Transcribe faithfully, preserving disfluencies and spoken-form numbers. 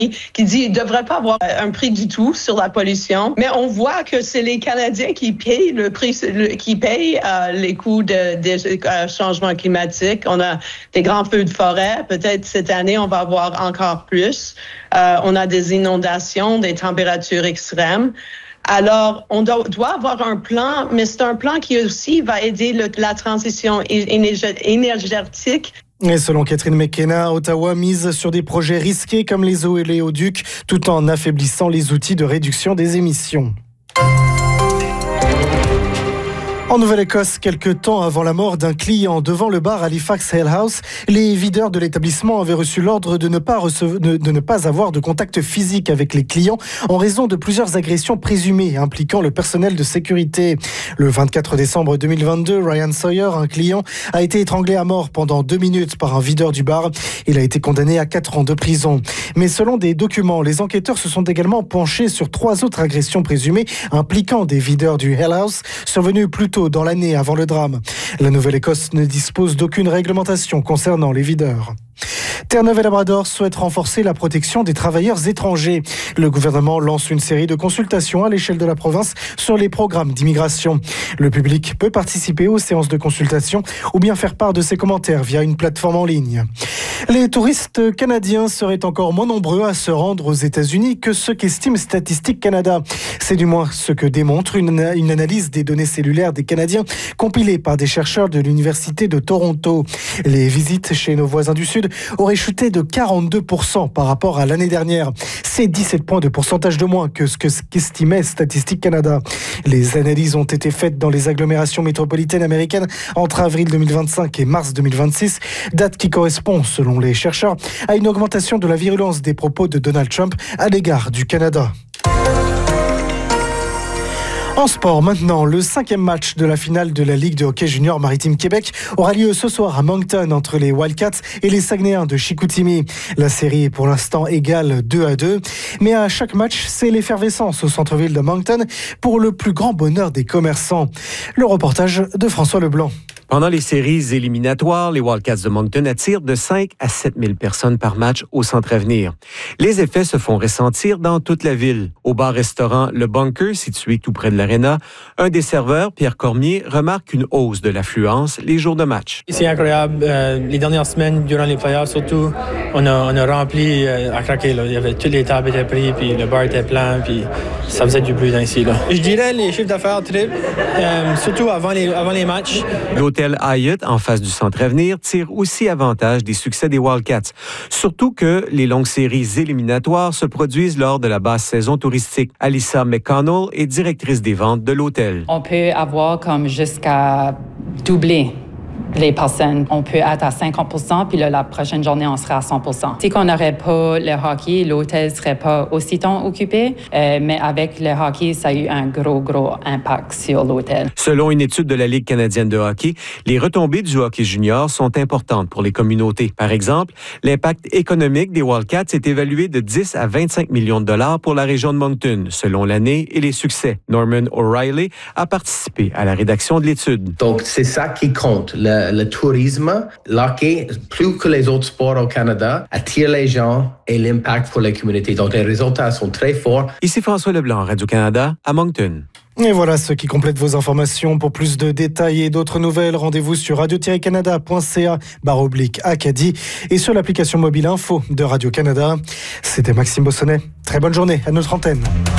qui dit qu'il ne devrait pas avoir un prix du tout sur la pollution. Mais on voit que c'est les Canadiens qui payent le prix, le, qui payent euh, les coûts de, des euh, changements climatiques. On a des grands feux de forêt. Peut-être cette année, on va avoir encore plus. Euh, on a des inondations, des températures extrêmes. Alors, on doit, doit avoir un plan, mais c'est un plan qui aussi va aider le, la transition énergétique. Et selon Catherine McKenna, Ottawa mise sur des projets risqués comme les oléoducs, tout en affaiblissant les outils de réduction des émissions. En Nouvelle-Écosse, quelques temps avant la mort d'un client devant le bar Halifax Ale House, les videurs de l'établissement avaient reçu l'ordre de ne pas recevoir, de, de ne pas avoir de contact physique avec les clients en raison de plusieurs agressions présumées impliquant le personnel de sécurité. Le vingt-quatre décembre deux mille vingt-deux, Ryan Sawyer, un client, a été étranglé à mort pendant deux minutes par un videur du bar. Il a été condamné à quatre ans de prison. Mais selon des documents, les enquêteurs se sont également penchés sur trois autres agressions présumées impliquant des videurs du Ale House, survenues plus tôt dans l'année avant le drame. La Nouvelle-Écosse ne dispose d'aucune réglementation concernant les videurs. Terre-Neuve-et-Labrador souhaite renforcer la protection des travailleurs étrangers. Le gouvernement lance une série de consultations à l'échelle de la province sur les programmes d'immigration. Le public peut participer aux séances de consultation ou bien faire part de ses commentaires via une plateforme en ligne. Les touristes canadiens seraient encore moins nombreux à se rendre aux États-Unis que ce qu'estime Statistique Canada. C'est du moins ce que démontre une, une analyse des données cellulaires des Canadiens compilée par des chercheurs de l'Université de Toronto. Les visites chez nos voisins du Sud auraient chuté de quarante-deux pour cent par rapport à l'année dernière. C'est dix-sept points de pourcentage de moins que ce qu'estimait Statistique Canada. Les analyses ont été faites dans les agglomérations métropolitaines américaines entre avril deux mille vingt-cinq et mars deux mille vingt-six, date qui correspond, selon les chercheurs, à une augmentation de la virulence des propos de Donald Trump à l'égard du Canada. En sport, maintenant, le cinquième match de la finale de la Ligue de hockey junior Maritime Québec aura lieu ce soir à Moncton entre les Wildcats et les Saguenayens de Chicoutimi. La série est pour l'instant égale deux à deux, mais à chaque match, c'est l'effervescence au centre-ville de Moncton pour le plus grand bonheur des commerçants. Le reportage de François Leblanc. Pendant les séries éliminatoires, les Wildcats de Moncton attirent de cinq à sept mille personnes par match au Centre Avenir. Les effets se font ressentir dans toute la ville. Au bar-restaurant Le Bunker, situé tout près de l'aréna, un des serveurs, Pierre Cormier, remarque une hausse de l'affluence les jours de match. C'est incroyable. Euh, les dernières semaines, durant les playoffs surtout, on a, on a rempli euh, à craquer. Là. Il y avait, toutes les tables étaient prises, puis le bar était plein, puis ça faisait du bruit ici. Là. Je dirais les chiffres d'affaires triplent, euh, surtout avant les, avant les matchs. L'hôtel Hyatt, en face du Centre Avenir, tire aussi avantage des succès des Wildcats. Surtout que les longues séries éliminatoires se produisent lors de la basse saison touristique. Alyssa McConnell est directrice des ventes de l'hôtel. On peut avoir comme jusqu'à doubler les personnes. On peut être à cinquante pour cent, puis là, la prochaine journée, on sera à cent pour cent. Si on n'aurait pas le hockey, l'hôtel ne serait pas aussitôt occupé, euh, mais avec le hockey, ça a eu un gros, gros impact sur l'hôtel. Selon une étude de la Ligue canadienne de hockey, les retombées du hockey junior sont importantes pour les communautés. Par exemple, l'impact économique des Wildcats est évalué de dix à vingt-cinq millions de dollars pour la région de Moncton, selon l'année et les succès. Norman O'Reilly a participé à la rédaction de l'étude. Donc, c'est ça qui compte. Le Le, le tourisme, l'hockey, plus que les autres sports au Canada, attire les gens et l'impact pour les communautés. Donc, les résultats sont très forts. Ici François Leblanc, Radio-Canada, à Moncton. Et voilà ce qui complète vos informations. Pour plus de détails et d'autres nouvelles, rendez-vous sur radio-canada point c a barre oblique Acadie et sur l'application mobile info de Radio-Canada. C'était Maxime Bossonnet. Très bonne journée à notre antenne.